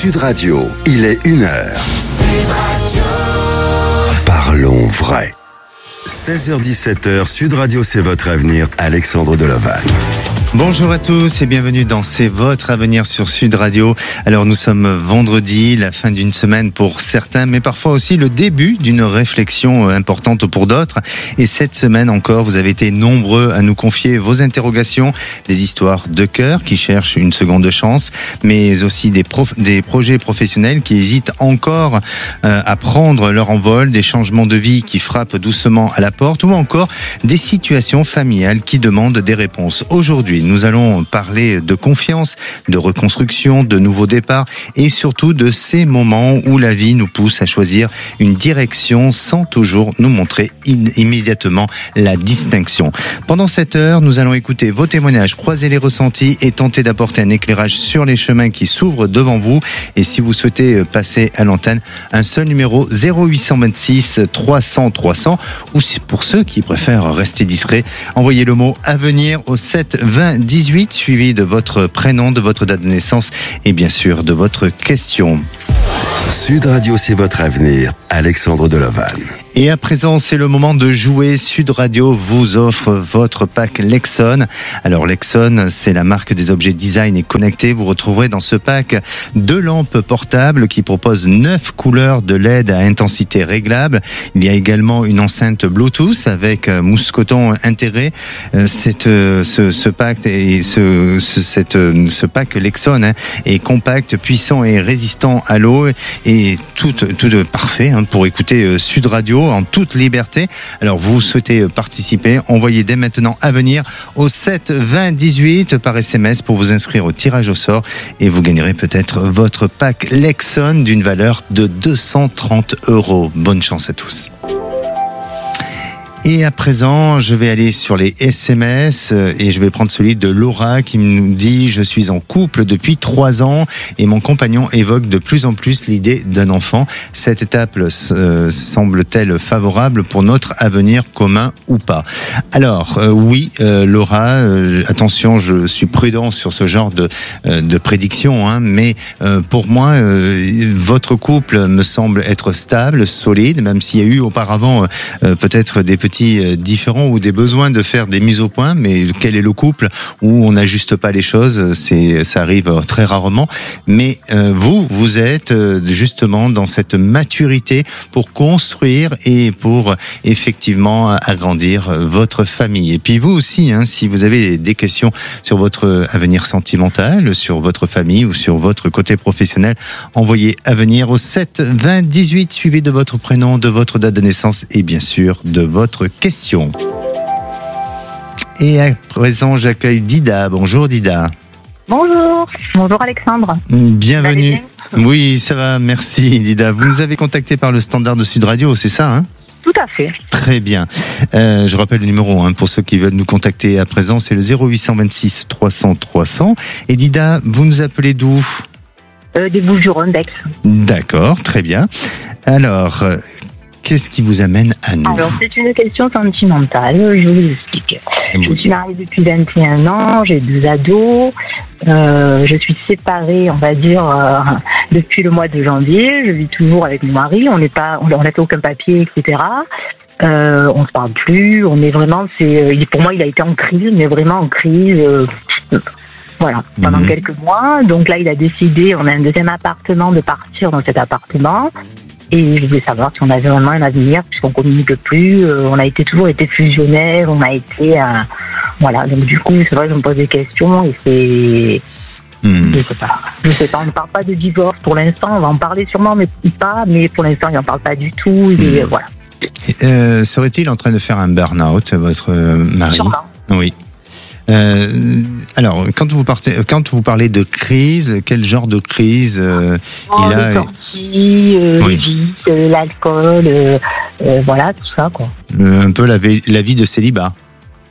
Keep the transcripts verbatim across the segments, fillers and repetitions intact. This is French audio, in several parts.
Sud Radio, il est une heure. Sud Radio. Parlons vrai. seize heures dix-sept heures, Sud Radio, c'est votre avenir. Alexandre Delaval. Bonjour à tous et bienvenue dans C'est votre avenir sur Sud Radio. Alors nous sommes vendredi, la fin d'une semaine pour certains, mais parfois aussi le début d'une réflexion importante pour d'autres. Et cette semaine encore, vous avez été nombreux à nous confier vos interrogations, des histoires de cœur qui cherchent une seconde chance, mais aussi des, prof- des projets professionnels qui hésitent encore euh, à prendre leur envol, des changements de vie qui frappent doucement à la porte, ou encore des situations familiales qui demandent des réponses. Aujourd'hui, nous allons parler de confiance, de reconstruction, de nouveaux départs et surtout de ces moments où la vie nous pousse à choisir une direction sans toujours nous montrer in- immédiatement la distinction. Pendant cette heure, nous allons écouter vos témoignages, croiser les ressentis et tenter d'apporter un éclairage sur les chemins qui s'ouvrent devant vous. Et si vous souhaitez passer à l'antenne, un seul numéro zéro huit cent vingt-six trois cents trois cents, ou si pour ceux qui préfèrent rester discrets, envoyez le mot avenir au sept vingt dix-huit, suivi de votre prénom, de votre date de naissance et bien sûr de votre question. Sud Radio, c'est votre avenir. Alexandre Delaval. Et à présent, c'est le moment de jouer. Sud Radio vous offre votre pack Lexon. Alors Lexon, c'est la marque des objets design et connectés. Vous retrouverez dans ce pack deux lampes portables qui proposent neuf couleurs de L E D à intensité réglable. Il y a également une enceinte Bluetooth avec mousse-coton intégré. Cette, ce, ce pack et ce, ce, cette, ce pack Lexon hein, est compact, puissant et résistant à l'eau et tout, tout de parfait hein, pour écouter Sud Radio en toute liberté. Alors vous souhaitez participer, envoyez dès maintenant à venir au sept vingt dix-huit par S M S pour vous inscrire au tirage au sort et vous gagnerez peut-être votre pack Lexon d'une valeur de deux cent trente euros. Bonne chance à tous. Et à présent, je vais aller sur les S M S et je vais prendre celui de Laura qui me dit « Je suis en couple depuis trois ans et mon compagnon évoque de plus en plus l'idée d'un enfant. Cette étape euh, semble-t-elle favorable pour notre avenir commun ou pas ?» Alors, euh, oui, euh, Laura, euh, attention, je suis prudent sur ce genre de, euh, de prédiction, hein, mais euh, pour moi, euh, votre couple me semble être stable, solide, même s'il y a eu auparavant euh, peut-être des petits différents ou des besoins de faire des mises au point, mais quel est le couple où on n'ajuste pas les choses, c'est, ça arrive très rarement, mais euh, vous, vous êtes justement dans cette maturité pour construire et pour effectivement agrandir votre famille. Et puis vous aussi, hein, si vous avez des questions sur votre avenir sentimental, sur votre famille ou sur votre côté professionnel, envoyez avenir au sept vingt dix-huit, suivi de votre prénom, de votre date de naissance et bien sûr de votre question. Et à présent, j'accueille Dida. Bonjour Dida. Bonjour. Bonjour Alexandre. Bienvenue. Oui, ça va, merci Dida. Vous nous avez contacté par le standard de Sud Radio, c'est ça, hein ? Tout à fait. Très bien. Euh, je rappelle le numéro hein, pour ceux qui veulent nous contacter à présent, c'est le zéro huit cent vingt-six trois cents trois cents. Et Dida, vous nous appelez d'où ? euh, Des Bouches-du-Rhône, d'Aix. D'accord, très bien. Alors, euh, qu'est-ce qui vous amène à nous ? Alors, c'est une question sentimentale, je vous explique. Oui. Je suis mariée depuis vingt et un ans, j'ai deux ados, euh, je suis séparée, on va dire, euh, depuis le mois de janvier, je vis toujours avec mon mari, on n'est pas, on n'a fait aucun papier, et cetera. Euh, on se parle plus, on est vraiment, c'est, pour moi, il a été en crise, mais vraiment en crise, euh, voilà, pendant mmh. quelques mois. Donc là, il a décidé, on a un deuxième appartement, de partir dans cet appartement. Et je voulais savoir si on avait vraiment un avenir, puisqu'on communique plus. Euh, on a été toujours été fusionnaires, on a été, euh, voilà. Donc du coup, c'est vrai que je me pose des questions et c'est, mmh. je sais pas, je sais pas. On ne parle pas de divorce pour l'instant. On va en parler sûrement, mais pas. Mais pour l'instant, il n'en parle pas du tout. Et mmh. voilà. Euh, serait-il en train de faire un burn-out, votre mari ? Sûrement. Oui. Euh, alors, quand vous partez, quand vous parlez de crise, quel genre de crise euh, oh, il a les sorties, euh, oui. le vice, euh, l'alcool, euh, euh, voilà, tout ça, quoi. Euh, un peu la vie, la vie de célibat.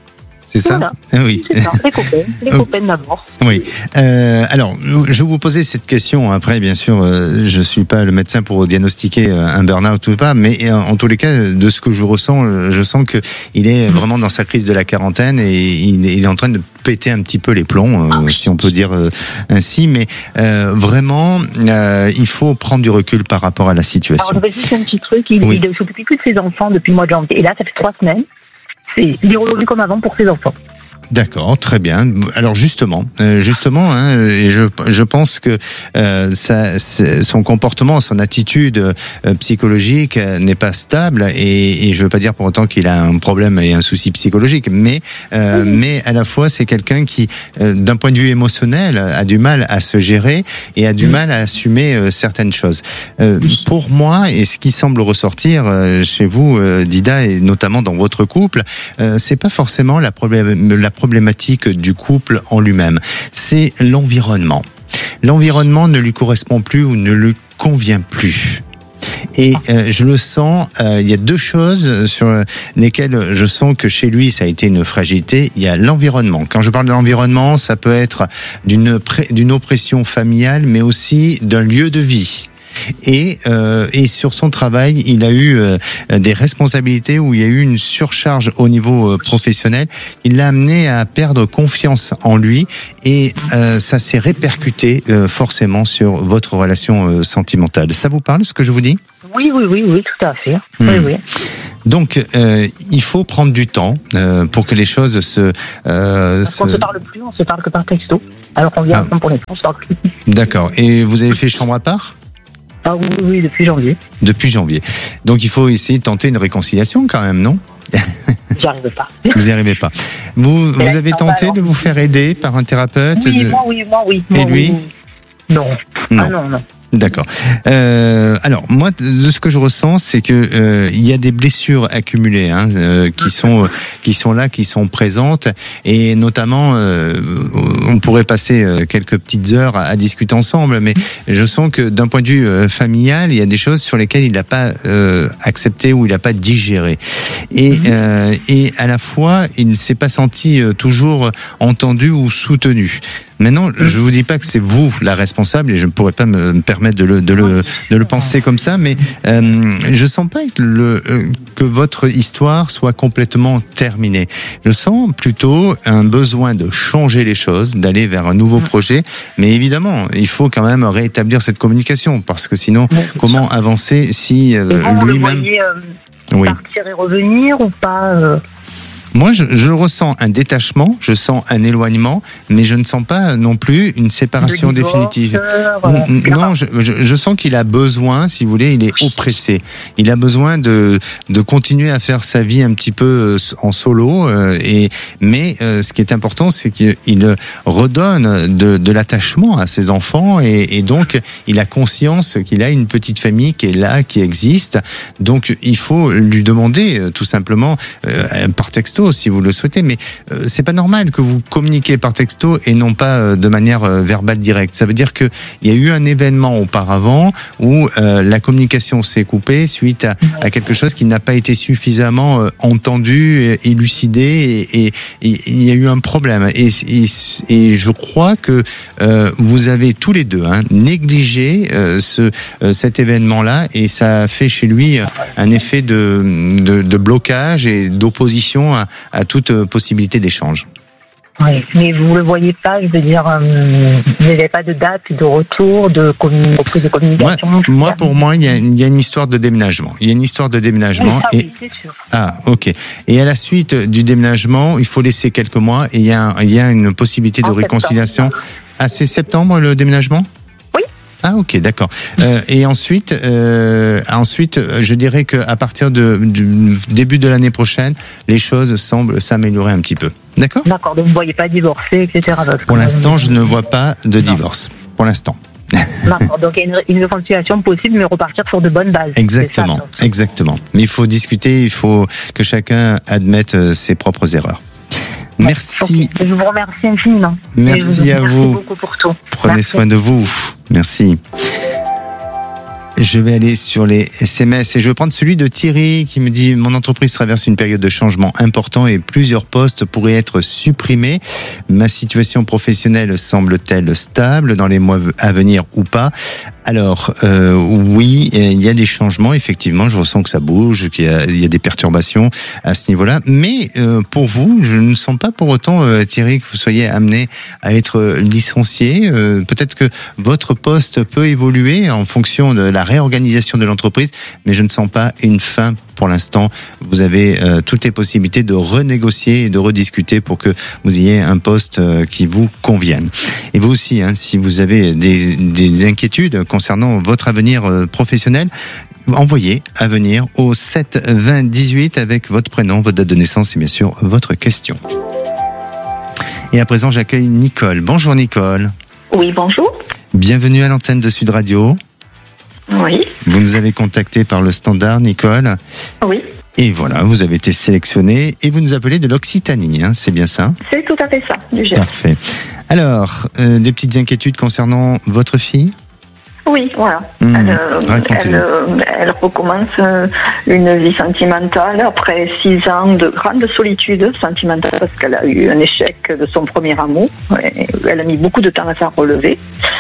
C'est ça voilà. Ah oui. C'est ça, les copains, les copains d'abord. Oui. Euh, alors, je vous posais cette question. Après, bien sûr, euh, je suis pas le médecin pour diagnostiquer un burn-out ou pas, mais euh, en tous les cas, de ce que je ressens, je sens que il est vraiment dans sa crise de la quarantaine et il, il est en train de péter un petit peu les plombs, euh, ah oui. si on peut dire euh, ainsi. Mais euh, vraiment, euh, il faut prendre du recul par rapport à la situation. Alors, je vais juste un petit truc. Il, oui. il s'occupe plus de ses enfants depuis le mois de janvier. Et là, ça fait trois semaines. C'est, il est revenu comme avant pour ses enfants. D'accord, très bien. Alors justement, euh, justement, hein, et je, je pense que euh, ça, son comportement, son attitude euh, psychologique euh, n'est pas stable, et, et je veux pas dire pour autant qu'il a un problème et un souci psychologique, mais euh, oui. mais à la fois c'est quelqu'un qui, euh, d'un point de vue émotionnel, a du mal à se gérer et a du oui. mal à assumer euh, certaines choses. Euh, pour moi, et ce qui semble ressortir euh, chez vous, euh, Dida, et notamment dans votre couple, euh, c'est pas forcément la problème la problématique du couple en lui-même, c'est l'environnement. L'environnement ne lui correspond plus ou ne lui convient plus. Et euh, je le sens, euh, il y a deux choses sur lesquelles je sens que chez lui ça a été une fragilité. Il y a l'environnement. Quand je parle de l'environnement, ça peut être d'une, d'une oppression familiale, mais aussi d'un lieu de vie. Et, euh, et sur son travail, il a eu euh, des responsabilités où il y a eu une surcharge au niveau euh, professionnel. Il l'a amené à perdre confiance en lui, et euh, ça s'est répercuté euh, forcément sur votre relation euh, sentimentale. Ça vous parle, ce que je vous dis ? Oui, oui, oui, oui, tout à fait. Mmh. Oui, oui. Donc, euh, il faut prendre du temps euh, pour que les choses se... Euh, Parce se... qu'on ne se parle plus, on se parle que par texto. Alors qu'on vient ah. pour les on se parle plus. D'accord. Et vous avez fait chambre à part ? Ah oui, oui, depuis janvier. Depuis janvier. Donc il faut essayer de tenter une réconciliation quand même, non ? J'y arrive pas. Vous n'y arrivez pas. Vous, vous avez tenté pas, de vous faire aider par un thérapeute ? Oui, de... moi oui, moi oui. Et moi, lui ? oui. Non. Non. Ah non, non. D'accord. Euh, alors moi, de ce que je ressens, c'est que euh, il y a des blessures accumulées, hein, euh, qui sont qui sont là, qui sont présentes, et notamment, euh, on pourrait passer quelques petites heures à, à discuter ensemble, mais je sens que d'un point de vue euh, familial, il y a des choses sur lesquelles il n'a pas euh, accepté ou il n'a pas digéré, et euh, et à la fois, il ne s'est pas senti euh, toujours entendu ou soutenu. Maintenant, je vous dis pas que c'est vous la responsable, et je ne pourrais pas me permettre de le, de le, de le penser comme ça, mais euh, je sens pas que, le, euh, que votre histoire soit complètement terminée. Je sens plutôt un besoin de changer les choses, d'aller vers un nouveau projet, mais évidemment, il faut quand même rétablir cette communication, parce que sinon, comment avancer si euh, vous lui-même... Le voyez, euh, oui. Partir et revenir ou pas euh... Moi, je, je ressens un détachement, je sens un éloignement, mais je ne sens pas non plus une séparation de divorce, définitive. Voilà. Non, je, je, je sens qu'il a besoin, si vous voulez, il est oppressé. Il a besoin de, de continuer à faire sa vie un petit peu en solo. Euh, et mais euh, ce qui est important, c'est qu'il redonne de, de l'attachement à ses enfants, et, et donc il a conscience qu'il a une petite famille qui est là, qui existe. Donc il faut lui demander tout simplement euh, par texto, si vous le souhaitez, mais euh, c'est pas normal que vous communiquiez par texto et non pas euh, de manière euh, verbale directe. Ça veut dire que il y a eu un événement auparavant où euh, la communication s'est coupée suite à, à quelque chose qui n'a pas été suffisamment euh, entendu, et, élucidé, et, et, et il y a eu un problème. Et, et, et je crois que euh, vous avez tous les deux hein, négligé euh, ce, euh, cet événement-là, et ça a fait chez lui un effet de, de, de blocage et d'opposition à à toute possibilité d'échange. Oui, mais vous ne le voyez pas, je veux dire, euh, vous n'avez pas de date de retour, de, commun... de communication. Moi, moi pour moi, il y, a, il y a une histoire de déménagement. Il y a une histoire de déménagement. Oui, ça, et... oui, c'est sûr. Ah, ok. Et à la suite du déménagement, il faut laisser quelques mois, et il y a, il y a une possibilité de en réconciliation. Septembre. Ah, c'est septembre le déménagement ? Ah ok, d'accord. Euh, et ensuite, euh, ensuite, je dirais que à partir de, du début de l'année prochaine, les choses semblent s'améliorer un petit peu. D'accord ? D'accord. Donc vous ne voyez pas divorcer, et cetera. Pour l'instant, je ne vois pas de divorce. Non. Pour l'instant. D'accord. Donc il y a une, une réconciliation possible, mais repartir sur de bonnes bases. Exactement, ça, exactement. Mais il faut discuter, il faut que chacun admette ses propres erreurs. Merci. Okay. Je vous remercie infiniment. Merci vous à merci vous. Beaucoup pour tout. Prenez merci. soin de vous. Merci. Je vais aller sur les S M S et je vais prendre celui de Thierry qui me dit « Mon entreprise traverse une période de changement important et plusieurs postes pourraient être supprimés. Ma situation professionnelle semble-t-elle stable dans les mois à venir ou pas ?» Alors, euh, oui, il y a des changements, effectivement, je ressens que ça bouge, qu'il y a, il y a des perturbations à ce niveau-là. Mais euh, pour vous, je ne sens pas pour autant, euh, Thierry, que vous soyez amené à être licencié. Euh, peut-être que votre poste peut évoluer en fonction de la réorganisation de l'entreprise, mais je ne sens pas une fin pour l'instant. Vous avez euh, toutes les possibilités de renégocier et de rediscuter pour que vous ayez un poste euh, qui vous convienne. Et vous aussi, hein, si vous avez des, des inquiétudes concernant votre avenir euh, professionnel, envoyez avenir au sept vingt dix-huit avec votre prénom, votre date de naissance et bien sûr votre question. Et à présent, j'accueille Nicole. Bonjour Nicole. Oui, bonjour. Bienvenue à l'antenne de Sud Radio. Oui. Vous nous avez contacté par le standard, Nicole. Oui. Et voilà, vous avez été sélectionnée et vous nous appelez de l'Occitanie, hein, c'est bien ça ? C'est tout à fait ça, du Gers. Parfait. Alors, euh, des petites inquiétudes concernant votre fille ? Oui, voilà. Mmh, elle, euh, elle, euh, elle recommence euh, une vie sentimentale après six ans de grande solitude sentimentale parce qu'elle a eu un échec de son premier amour. Et elle a mis beaucoup de temps à s'en relever.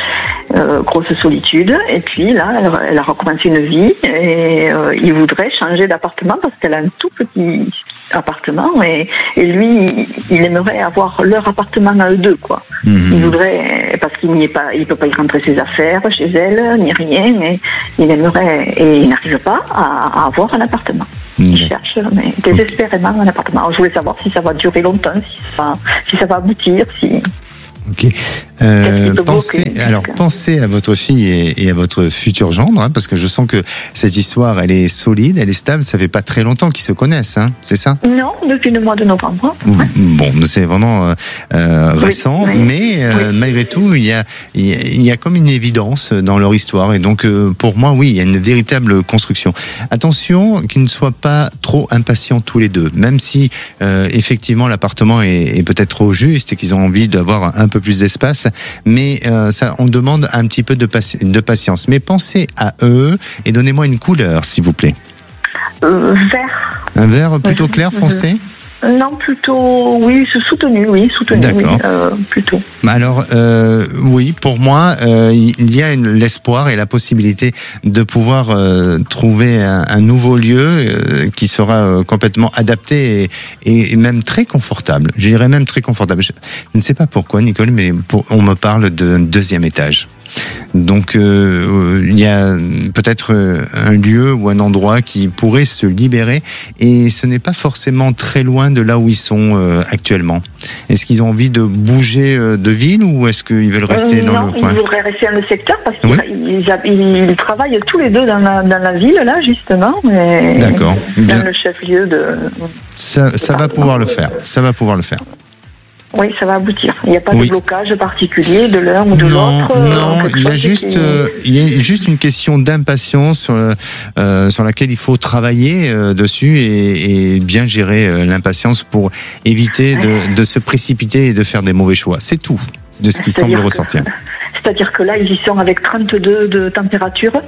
Euh, grosse solitude. Et puis là, elle, elle a recommencé une vie et euh, il voudrait changer d'appartement parce qu'elle a un tout petit appartement et, et lui, il aimerait avoir leur appartement à eux deux, quoi. Mmh. Il voudrait, parce qu'il n'y est pas, il peut pas y rentrer ses affaires chez elle, ni rien, mais il aimerait, et il n'arrive pas à, à avoir un appartement. Mmh. Il cherche, mais désespérément un appartement. Alors, je voulais savoir si ça va durer longtemps, si ça, si ça va aboutir, si... Ok. Euh, pensez, alors pensez à votre fille et, et à votre futur gendre, hein, parce que je sens que cette histoire, elle est solide, elle est stable. Ça fait pas très longtemps qu'ils se connaissent, hein, c'est ça ? Non, depuis le mois de novembre. Oui, bon, c'est vraiment euh, euh, récent, oui, oui. mais euh, oui. malgré tout, il y a, il y a comme une évidence dans leur histoire, et donc euh, pour moi, oui, il y a une véritable construction. Attention, qu'ils ne soient pas trop impatients tous les deux, même si euh, effectivement l'appartement est, est peut-être trop juste et qu'ils ont envie d'avoir un peu plus d'espace. Mais euh, ça, on demande un petit peu de, paci- de patience. Mais pensez à eux et donnez-moi une couleur, s'il vous plaît. Euh, vert. Un vert plutôt clair, foncé ? Non, plutôt, oui, soutenu, oui, soutenu, D'accord. Oui, euh, plutôt. Alors, euh, oui, pour moi, euh, il y a une, l'espoir et la possibilité de pouvoir euh, trouver un, un nouveau lieu euh, qui sera euh, complètement adapté et, et même très confortable. Je dirais même très confortable. Je, je ne sais pas pourquoi, Nicole, mais pour, on me parle d'un deuxième étage. Donc euh, il y a peut-être un lieu ou un endroit qui pourrait se libérer et ce n'est pas forcément très loin de là où ils sont euh, actuellement. Est-ce qu'ils ont envie de bouger euh, de ville ou est-ce qu'ils veulent rester euh, dans non, le coin ? Non, ils voudraient rester dans le secteur parce qu'ils oui. ils, ils travaillent tous les deux dans la, dans la ville là justement. Et d'accord. Dans Bien. le chef-lieu de. Ça, ça va pouvoir le faire. Ça va pouvoir le faire. Oui, ça va aboutir. Il n'y a pas oui. de blocage particulier de l'un ou de non, l'autre. Non, il y a juste, qui... euh, il y a juste une question d'impatience sur, euh, sur laquelle il faut travailler euh, dessus et, et bien gérer euh, l'impatience pour éviter de, de se précipiter et de faire des mauvais choix. C'est tout de ce qui semble que... ressortir. C'est-à-dire que là, ils y sont avec trente-deux de température,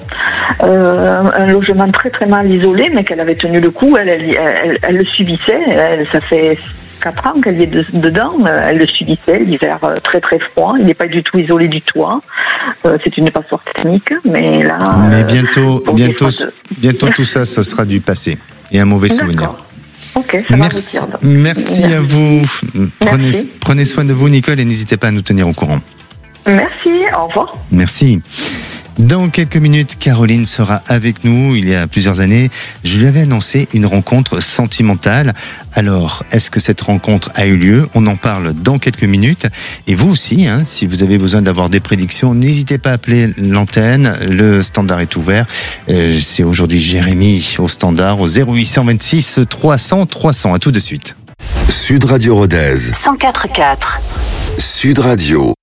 euh, un logement très très mal isolé, mais qu'elle avait tenu le coup, elle, elle, elle, elle le subissait, elle, ça fait quatre ans qu'elle est de, dedans, elle le subissait, l'hiver très très froid, il n'est pas du tout isolé du toit, euh, c'est une passoire thermique, mais là... Mais bientôt, euh, bientôt, de... bientôt tout ça, ce sera du passé et un mauvais souvenir. D'accord. Ok, ça merci, va merci, merci à vous. Prenez, merci. prenez soin de vous, Nicole, et n'hésitez pas à nous tenir au courant. Merci, au revoir. Merci. Dans quelques minutes, Caroline sera avec nous. Il y a plusieurs années, je lui avais annoncé une rencontre sentimentale. Alors, est-ce que cette rencontre a eu lieu ? On en parle dans quelques minutes. Et vous aussi, hein, si vous avez besoin d'avoir des prédictions, n'hésitez pas à appeler l'antenne. Le standard est ouvert. Euh, c'est aujourd'hui Jérémy au standard au zéro huit cent vingt-six trois cents trois cents. À tout de suite. Sud Radio Rodez. cent quatre virgule quatre. Sud Radio.